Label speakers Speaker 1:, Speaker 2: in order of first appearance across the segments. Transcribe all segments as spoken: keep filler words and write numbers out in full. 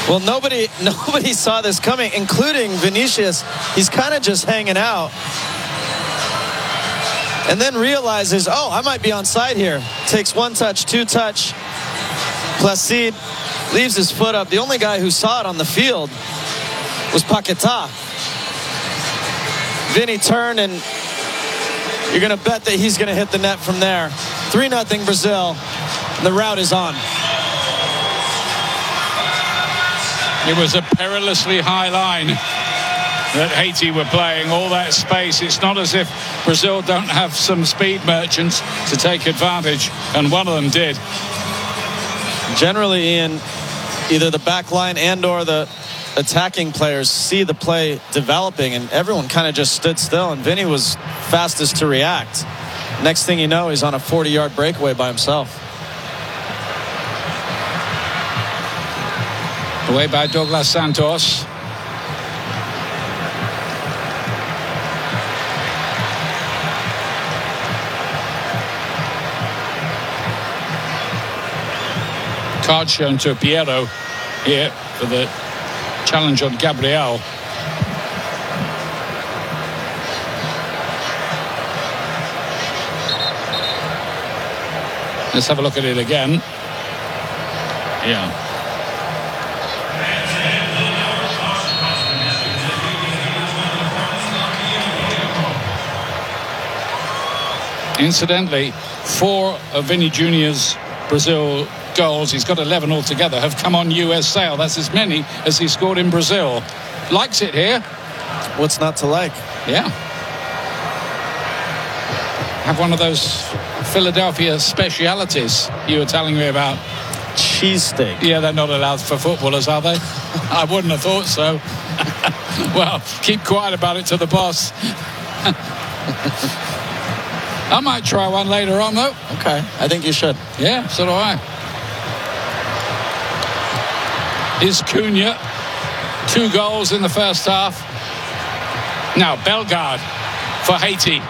Speaker 1: Well, nobody nobody saw this coming, including Vinicius. He's kind of just hanging out. And then realizes, oh, I might be onside here. Takes one touch, two touch. Placide leaves his foot up. The only guy who saw it on the field was Paquetá. Vinny turned, and you're going to bet that he's going to hit the net from there. three nothing Brazil. And the route is on.
Speaker 2: It was a perilously high line that Haiti were playing, all that space. It's not as if Brazil don't have some speed merchants to take advantage, and one of them did.
Speaker 1: Generally, Ian, either the back line and or the attacking players see the play developing, and everyone kind of just stood still, and Vinny was fastest to react. Next thing you know, he's on a forty-yard breakaway by himself.
Speaker 2: Away by Douglas Santos. Card shown to Piero here for the challenge on Gabriel. Let's have a look at it again. Yeah. Incidentally, four of Vinny Junior's Brazil goals, he's got eleven altogether, have come on U S soil. That's as many as he scored in Brazil. Likes it here.
Speaker 1: What's not to like?
Speaker 2: Yeah. Have one of those Philadelphia specialities you were telling me about.
Speaker 1: Cheesesteak.
Speaker 2: Yeah, they're not allowed for footballers, are they? I wouldn't have thought so. Well, keep quiet about it to the boss. I might try one later on, though.
Speaker 1: Okay, I think you should.
Speaker 2: Yeah, so do I. Is Cunha. Two goals in the first half. Now, Bellegarde for Haiti.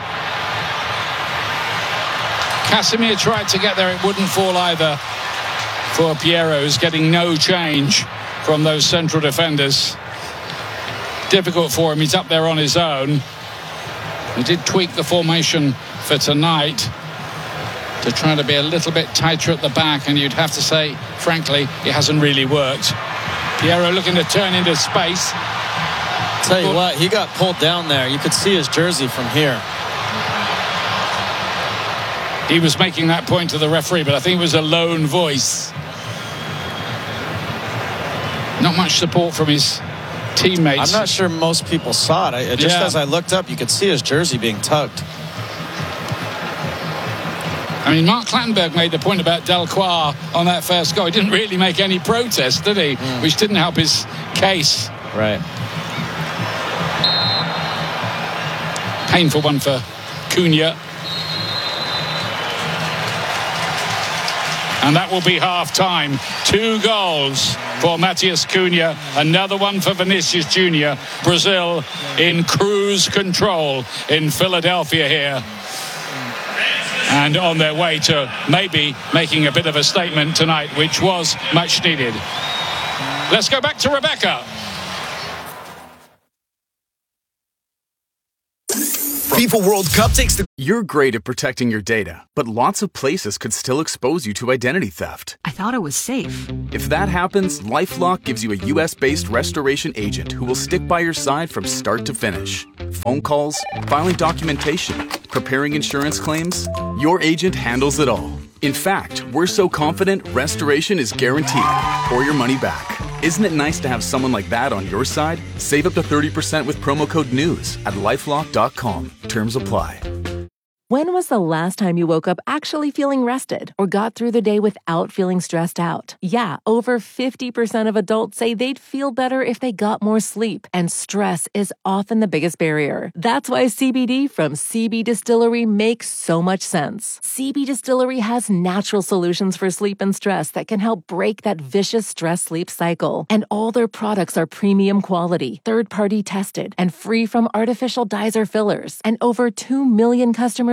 Speaker 2: Casemiro tried to get there. It wouldn't fall either for Piero, who's getting no change from those central defenders. Difficult for him. He's up there on his own. He did tweak the formation for tonight to try to be a little bit tighter at the back, and you'd have to say, frankly, it hasn't really worked. Piero looking to turn into space.
Speaker 1: Tell you what, he got pulled down there. You could see his jersey from here.
Speaker 2: He was making that point to the referee, but I think it was a lone voice. Not much support from his teammates.
Speaker 1: I'm not sure most people saw it. I, just
Speaker 2: yeah.
Speaker 1: as I looked up, you could see his jersey being tugged.
Speaker 2: I mean, Mark Clattenburg made the point about Delcroix on that first goal. He didn't really make any protest, did he? Mm. Which didn't help his case.
Speaker 1: Right.
Speaker 2: Painful one for Cunha. And that will be half-time. Two goals for Matheus Cunha. Another one for Vinicius Junior Brazil in cruise control in Philadelphia here. And on their way to maybe making a bit of a statement tonight, which was much needed. Let's go back to Rebecca.
Speaker 3: FIFA World Cup takes the...
Speaker 4: You're great at protecting your data, but lots of places could still expose you to identity theft.
Speaker 5: I thought it was safe.
Speaker 4: If that happens, LifeLock gives you a U S-based restoration agent who will stick by your side from start to finish. Phone calls, filing documentation, preparing insurance claims, your agent handles it all. In fact, we're so confident restoration is guaranteed or your money back. Isn't it nice to have someone like that on your side? Save up to thirty percent with promo code NEWS at lifelock dot com. Terms apply.
Speaker 6: When was the last time you woke up actually feeling rested or got through the day without feeling stressed out? Yeah, over fifty percent of adults say they'd feel better if they got more sleep, and stress is often the biggest barrier. That's why C B D from C B Distillery makes so much sense. C B Distillery has natural solutions for sleep and stress that can help break that vicious stress-sleep cycle. And all their products are premium quality, third-party tested, and free from artificial dyes or fillers. And over two million customers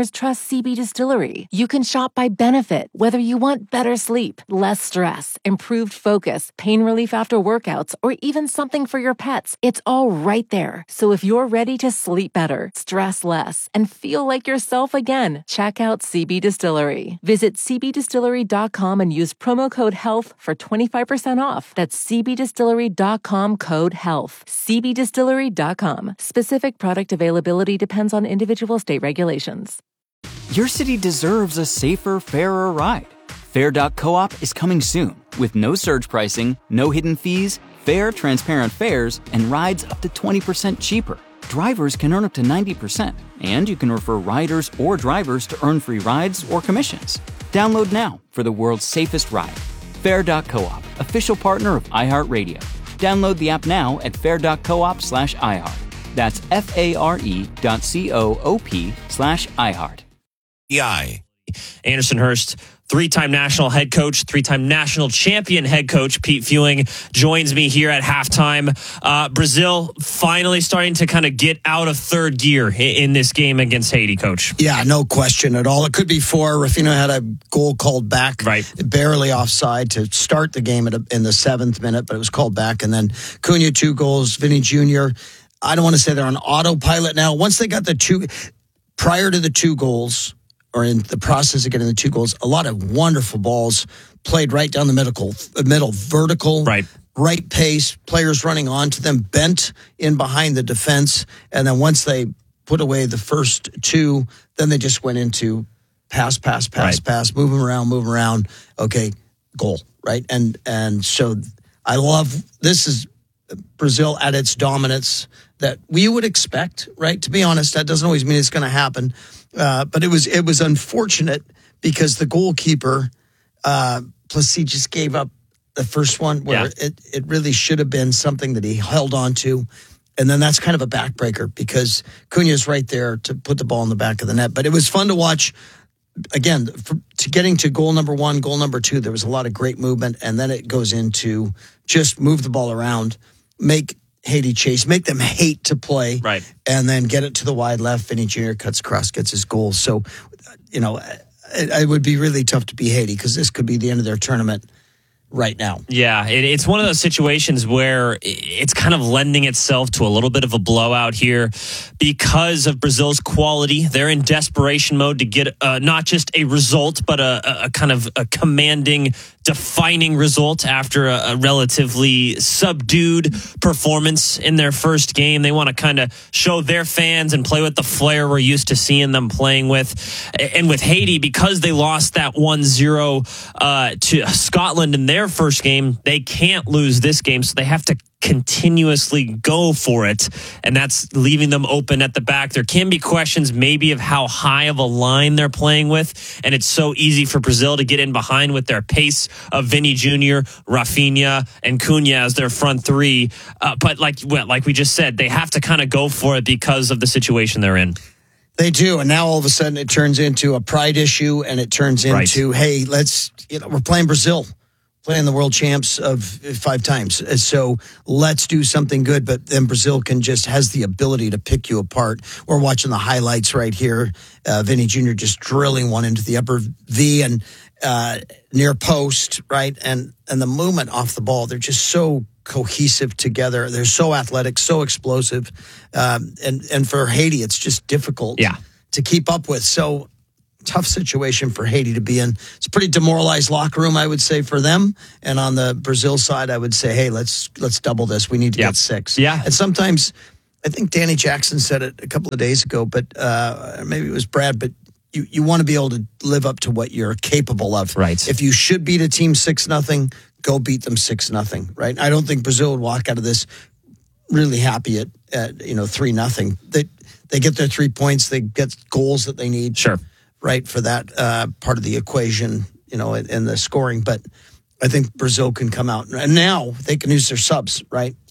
Speaker 6: customers trust C B Distillery. You can shop by benefit, whether you want better sleep, less stress, improved focus, pain relief after workouts, or even something for your pets. It's all right there. So if you're ready to sleep better, stress less, and feel like yourself again, check out C B Distillery. Visit c b distillery dot com and use promo code HEALTH for twenty-five percent off. That's c b distillery dot com code HEALTH. c b distillery dot com. Specific product availability depends on individual state regulations.
Speaker 5: Your city deserves a safer, fairer ride. Fair dot coop is coming soon with no surge pricing, no hidden fees, fair, transparent fares, and rides up to twenty percent cheaper. Drivers can earn up to ninety percent, and you can refer riders or drivers to earn free rides or commissions. Download now for the world's safest ride. Fair dot coop, official partner of iHeartRadio. Download the app now at fair dot coop slash iHeart. That's F-A-R-E dot C-O-O-P slash iHeart.
Speaker 7: E I. Anderson Hurst, three-time national head coach, three-time national champion head coach Pete Fewing joins me here at halftime. Uh, Brazil finally starting to kind of get out of third gear in, in this game against Haiti, Coach.
Speaker 8: Yeah, no question at all. It could be four. Rafinha had a goal called back,
Speaker 7: right,
Speaker 8: barely offside to start the game at a, in the seventh minute, but it was called back. And then Cunha, two goals, Vinny Junior I don't want to say they're on autopilot now. Once they got the two, prior to the two goals, or in the process of getting the two goals, a lot of wonderful balls played right down the middle, middle vertical,
Speaker 7: right,
Speaker 8: right pace, players running onto them, bent in behind the defense. And then once they put away the first two, then they just went into pass, pass, pass, right. pass, move them around, move them around. Okay, goal, right? And and so I love, this is Brazil at its dominance that we would expect, right? To be honest, that doesn't always mean it's going to happen. Uh, but it was it was unfortunate because the goalkeeper, uh, Plessis, just gave up the first one where yeah. it, it really should have been something that he held on to. And then that's kind of a backbreaker because Cunha's right there to put the ball in the back of the net. But it was fun to watch. Again, for, to getting to goal number one, goal number two, there was a lot of great movement. And then it goes into just move the ball around, make Haiti chase, make them hate to play,
Speaker 7: right,
Speaker 8: and then get it to the wide left. Vinny Junior cuts across, gets his goal. So, you know, it, it would be really tough to beat Haiti because this could be the end of their tournament right now.
Speaker 7: Yeah, it, it's one of those situations where it's kind of lending itself to a little bit of a blowout here because of Brazil's quality. They're in desperation mode to get uh, not just a result, but a, a kind of a commanding, defining result after a, a relatively subdued performance in their first game. They want to kind of show their fans and play with the flair we're used to seeing them playing with. And with Haiti, because they lost that one zero uh, to Scotland in their first game, they can't lose this game, so they have to continuously go for it, and that's leaving them open at the back. There can be questions maybe of how high of a line they're playing with, and it's so easy for Brazil to get in behind with their pace of Vinny Junior, Rafinha, and Cunha as their front three. Uh, but like, well, like we just said, they have to kind of go for it because of the situation they're in.
Speaker 8: They do, and now all of a sudden it turns into a pride issue, and it turns into,
Speaker 7: right.
Speaker 8: hey, let's, you know, we're playing Brazil. Playing the world champs of five times. So let's do something good. But then Brazil can just has the ability to pick you apart. We're watching the highlights right here. Uh, Vinny Junior just drilling one into the upper V and uh, near post, right? And and the movement off the ball, they're just so cohesive together. They're so athletic, so explosive. Um, and, and for Haiti, it's just difficult
Speaker 7: yeah.
Speaker 8: to keep up with. So tough situation for Haiti to be in. It's a pretty demoralized locker room, I would say, for them. And on the Brazil side, I would say, hey, let's let's double this. We need to
Speaker 7: yep.
Speaker 8: get six.
Speaker 7: Yeah.
Speaker 8: And sometimes, I think Danny Jackson said it a couple of days ago, but uh, maybe it was Brad, but you, you want to be able to live up to what you're capable of.
Speaker 7: Right.
Speaker 8: If you should beat a team six nothing, go beat them six nothing, right? I don't think Brazil would walk out of this really happy at, at you know, three nothing. They, they get their three points. They get goals that they need.
Speaker 7: Sure.
Speaker 8: Right, for that uh, part of the equation, you know, in the scoring. But I think Brazil can come out. And now they can use their subs, right?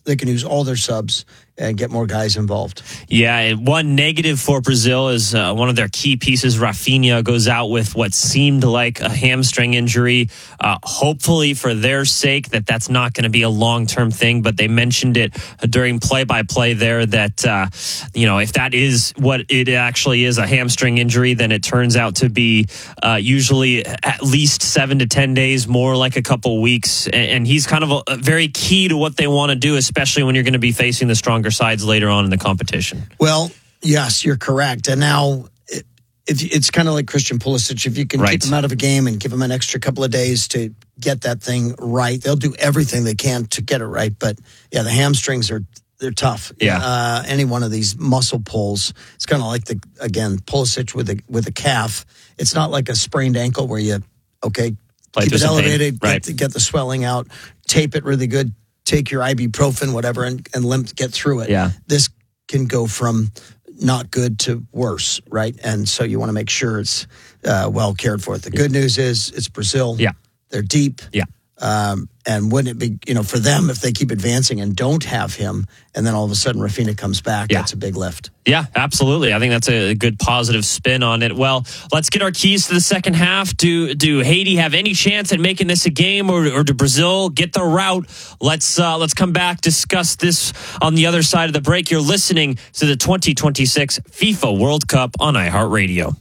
Speaker 8: they can use all their subs and get more guys involved.
Speaker 7: Yeah, and one negative for Brazil is uh, one of their key pieces, Rafinha, goes out with what seemed like a hamstring injury. Uh, hopefully, for their sake, that that's not going to be a long-term thing, but they mentioned it during play-by-play there that, uh, you know, if that is what it actually is, a hamstring injury, then it turns out to be uh, usually at least seven to ten days, more like a couple weeks. And, and he's kind of a, a very key to what they want to do, especially when you're going to be facing the stronger sides later on in the competition.
Speaker 8: Well, yes, you're correct. And now it, if it's kind of like Christian Pulisic. If you can
Speaker 7: right.
Speaker 8: keep him out of a game and give him an extra couple of days to get that thing right, they'll do everything they can to get it right. But yeah, the hamstrings are they're tough.
Speaker 7: Yeah,
Speaker 8: uh, any one of these muscle pulls, it's kind of like the again Pulisic with a with a calf. It's not like a sprained ankle where you okay
Speaker 7: Play
Speaker 8: keep it elevated,
Speaker 7: right.
Speaker 8: get, the, get the swelling out, tape it really good. Take your ibuprofen, whatever, and, and limp, get through it.
Speaker 7: Yeah.
Speaker 8: This can go from not good to worse, right? And so you want to make sure it's uh, well cared for. The good news is it's Brazil.
Speaker 7: Yeah.
Speaker 8: They're deep.
Speaker 7: Yeah.
Speaker 8: Um, and wouldn't it be, you know, for them, if they keep advancing and don't have him, and then all of a sudden Rafinha comes back,
Speaker 7: yeah.
Speaker 8: that's a big lift.
Speaker 7: Yeah, absolutely. I think that's a good positive spin on it. Well, let's get our keys to the second half. Do do Haiti have any chance at making this a game, or, or do Brazil get the route? Let's uh, let's come back, discuss this on the other side of the break. You're listening to the twenty twenty-six FIFA World Cup on iHeartRadio.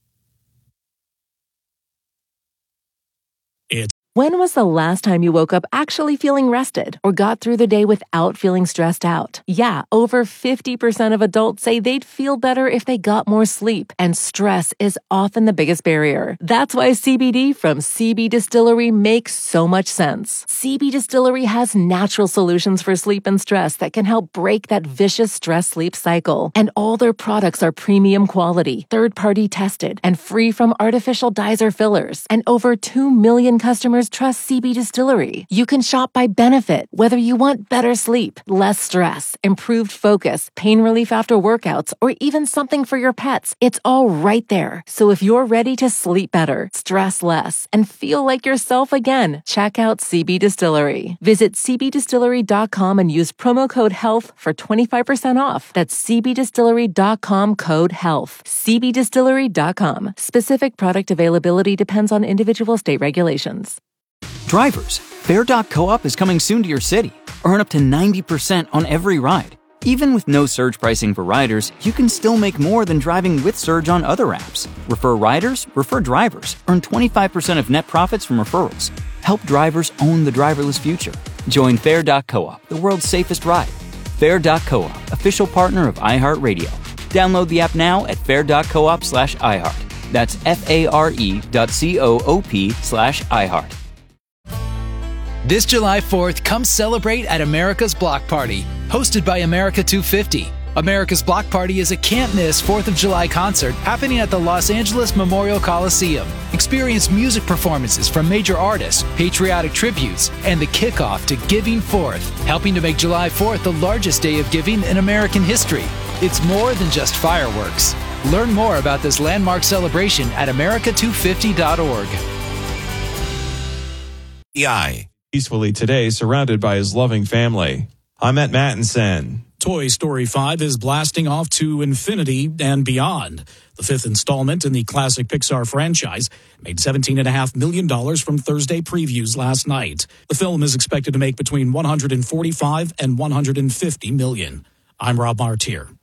Speaker 6: When was the last time you woke up actually feeling rested or got through the day without feeling stressed out? Yeah, over fifty percent of adults say they'd feel better if they got more sleep, and stress is often the biggest barrier. That's why C B D from C B Distillery makes so much sense. C B Distillery has natural solutions for sleep and stress that can help break that vicious stress-sleep cycle. And all their products are premium quality, third-party tested, and free from artificial dyes or fillers. And over two million customers trust C B Distillery. You can shop by benefit, whether you want better sleep, less stress, improved focus, pain relief after workouts, or even something for your pets. It's all right there. So if you're ready to sleep better, stress less, and feel like yourself again, check out C B Distillery. Visit c b distillery dot com and use promo code HEALTH for twenty-five percent off. That's c b distillery dot com code HEALTH. c b distillery dot com. Specific product availability depends on individual state regulations.
Speaker 5: Drivers, Fair dot co-op is coming soon to your city. Earn up to ninety percent on every ride. Even with no surge pricing for riders, you can still make more than driving with Surge on other apps. Refer riders, refer drivers. Earn twenty-five percent of net profits from referrals. Help drivers own the driverless future. Join Fair dot co-op, the world's safest ride. Fair dot co-op, official partner of iHeartRadio. Download the app now at fair dot coop slash iHeart. That's F-A-R-E dot C-O-O-P slash iHeart.
Speaker 9: This July fourth, come celebrate at America's Block Party, hosted by America two fifty. America's Block Party is a can't-miss fourth of July concert happening at the Los Angeles Memorial Coliseum. Experience music performances from major artists, patriotic tributes, and the kickoff to Giving Fourth, helping to make July fourth the largest day of giving in American history. It's more than just fireworks. Learn more about this landmark celebration at america two fifty dot org.
Speaker 10: E I Peacefully today, surrounded by his loving family. I'm at Mattinson.
Speaker 11: Toy Story five is blasting off to infinity and beyond. The fifth installment in the classic Pixar franchise made seventeen point five million dollars from Thursday previews last night. The film is expected to make between one hundred forty-five and one hundred fifty million dollars. I'm Rob Martier.